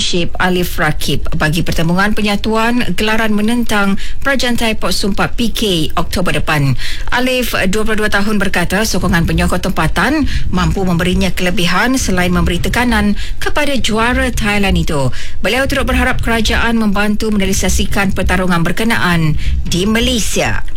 Championship Alif Rakib bagi pertembungan penyatuan gelaran menentang Prajantai Port Sumpat PK Oktober depan. Alif, 22 tahun, berkata sokongan penyokong tempatan mampu memberinya kelebihan selain memberi tekanan kepada juara Thailand itu. Beliau turut berharap kerajaan membantu merealisasikan pertarungan berkenaan di Malaysia.